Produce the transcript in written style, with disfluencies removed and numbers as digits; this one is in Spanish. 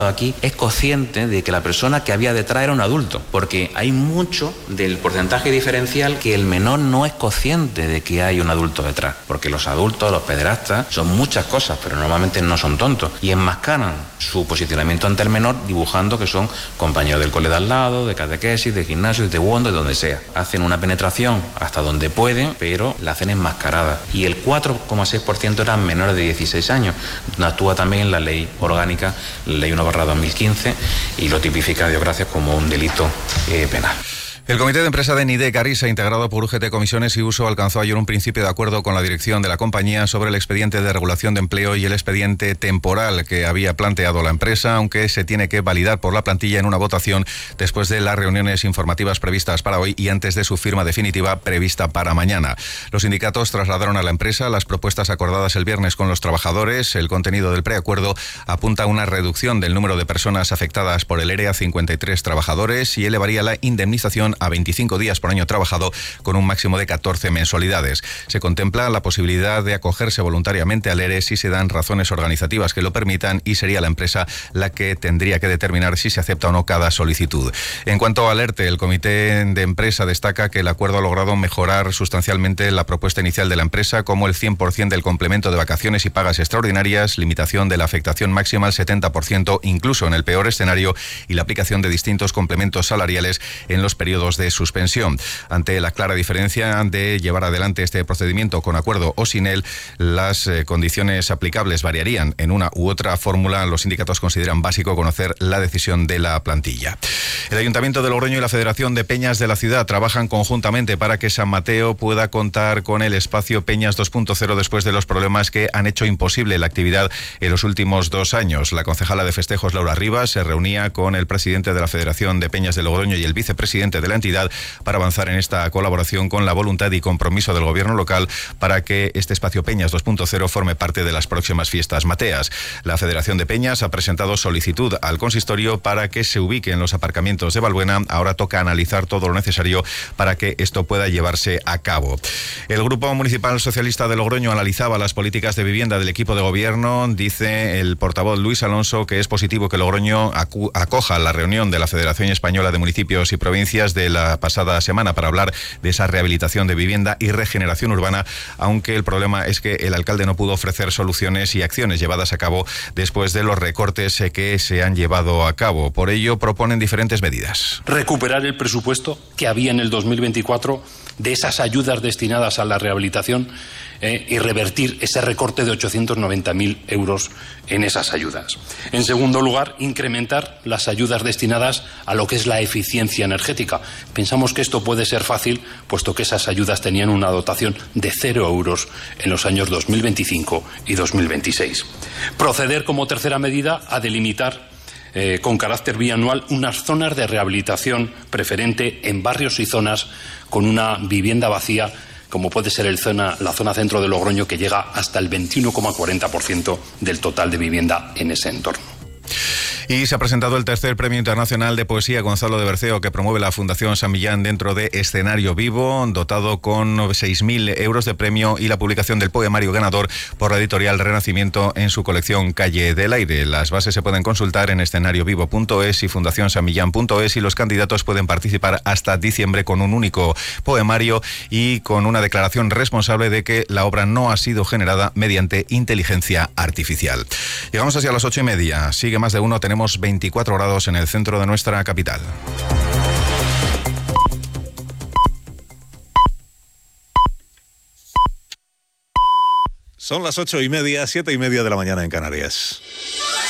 aquí es consciente de que la persona que había detrás era un adulto, porque hay mucho del porcentaje diferencial que el menor no es consciente de que hay un adulto detrás, porque los adultos, los pederastas, son muchas cosas, pero normalmente no son tontos, y enmascaran su posicionamiento ante el menor dibujando que son compañeros del cole de al lado, de catequesis, de gimnasio, de taekwondo, de donde sea. Hacen una penetración hasta donde pueden, pero la hacen enmascarada. Y el 4,6% eran menores de 16 años. Actúa también la ley orgánica, la ley 1/2015, y lo tipifica, Dios gracias, como un delito penal. El Comité de Empresa de Nidec Arisa, integrado por UGT Comisiones y Uso, alcanzó ayer un principio de acuerdo con la dirección de la compañía sobre el expediente de regulación de empleo y el expediente temporal que había planteado la empresa, aunque se tiene que validar por la plantilla en una votación después de las reuniones informativas previstas para hoy y antes de su firma definitiva prevista para mañana. Los sindicatos trasladaron a la empresa las propuestas acordadas el viernes con los trabajadores. El contenido del preacuerdo apunta a una reducción del número de personas afectadas por el ERE a 53 trabajadores y elevaría la indemnización a 25 días por año trabajado con un máximo de 14 mensualidades. Se contempla la posibilidad de acogerse voluntariamente al ERE si se dan razones organizativas que lo permitan y sería la empresa la que tendría que determinar si se acepta o no cada solicitud. En cuanto al ERTE, el Comité de Empresa destaca que el acuerdo ha logrado mejorar sustancialmente la propuesta inicial de la empresa, como el 100% del complemento de vacaciones y pagas extraordinarias, limitación de la afectación máxima al 70%, incluso en el peor escenario, y la aplicación de distintos complementos salariales en los periodos de suspensión. Ante la clara diferencia de llevar adelante este procedimiento con acuerdo o sin él, las condiciones aplicables variarían en una u otra fórmula. Los sindicatos consideran básico conocer la decisión de la plantilla. El Ayuntamiento de Logroño y la Federación de Peñas de la ciudad trabajan conjuntamente para que San Mateo pueda contar con el espacio Peñas 2.0 después de los problemas que han hecho imposible la actividad en los últimos 2 años. La concejala de festejos, Laura Rivas, se reunía con el presidente de la Federación de Peñas de Logroño y el vicepresidente de la entidad para avanzar en esta colaboración con la voluntad y compromiso del gobierno local para que este espacio Peñas 2.0 forme parte de las próximas fiestas mateas. La Federación de Peñas ha presentado solicitud al consistorio para que se ubique en los aparcamientos de Balbuena. Ahora toca analizar todo lo necesario para que esto pueda llevarse a cabo. El Grupo Municipal Socialista de Logroño analizaba las políticas de vivienda del equipo de gobierno. Dice el portavoz Luis Alonso que es positivo que Logroño acoja la reunión de la Federación Española de Municipios y Provincias de la pasada semana para hablar de esa rehabilitación de vivienda y regeneración urbana, aunque el problema es que el alcalde no pudo ofrecer soluciones y acciones llevadas a cabo después de los recortes que se han llevado a cabo. Por ello, proponen diferentes medidas. Recuperar el presupuesto que había en el 2024 de esas ayudas destinadas a la rehabilitación y revertir ese recorte de 890.000 euros en esas ayudas. En segundo lugar, incrementar las ayudas destinadas a lo que es la eficiencia energética. Pensamos que esto puede ser fácil, puesto que esas ayudas tenían una dotación de 0 euros en los años 2025 y 2026. Proceder como tercera medida a delimitar con carácter bianual unas zonas de rehabilitación preferente en barrios y zonas con una vivienda vacía, como puede ser la zona centro de Logroño, que llega hasta el 21,40% del total de vivienda en ese entorno. Y se ha presentado el tercer Premio Internacional de Poesía Gonzalo de Berceo que promueve la Fundación San Millán dentro de Escenario Vivo, dotado con 6.000 euros de premio y la publicación del poemario ganador por la editorial Renacimiento en su colección Calle del Aire. Las bases se pueden consultar en escenariovivo.es y fundacionsanmillán.es y los candidatos pueden participar hasta diciembre con un único poemario y con una declaración responsable de que la obra no ha sido generada mediante inteligencia artificial. Llegamos hacia las 8:30. Sigue Más de Uno. Tenemos 24 grados en el centro de nuestra capital. Son las 8:30, 7:30 de la mañana en Canarias.